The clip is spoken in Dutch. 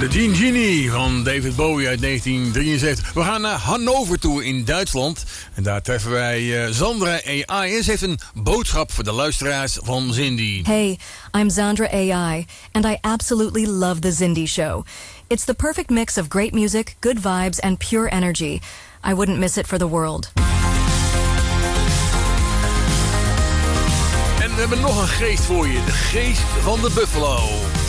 De Gene Genie van David Bowie uit 1973. We gaan naar Hannover toe in Duitsland. En daar treffen wij Zandra AI. En ze heeft een boodschap voor de luisteraars van Zindie. Hey, I'm Zandra AI. And I absolutely love the Zindie Show. It's the perfect mix of great music, good vibes and pure energy. I wouldn't miss it for the world. En we hebben nog een geest voor je. De geest van de Buffalo.